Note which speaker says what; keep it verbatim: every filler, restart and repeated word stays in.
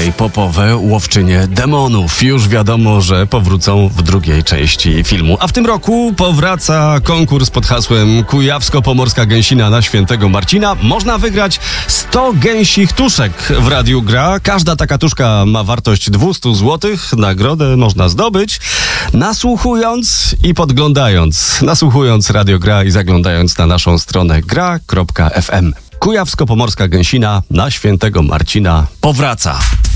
Speaker 1: K-popowe łowczynie demonów. Już wiadomo, że powrócą w drugiej części filmu. A w tym roku powraca konkurs pod hasłem Kujawsko-Pomorska Gęsina na Świętego Marcina. Można wygrać sto gęsich tuszek w Radiu Gra. Każda taka tuszka ma wartość dwieście złotych. Nagrodę można zdobyć nasłuchując i podglądając. Nasłuchując Radio Gra i zaglądając na naszą stronę gra kropka f m. Kujawsko-Pomorska Gęsina na Świętego Marcina powraca.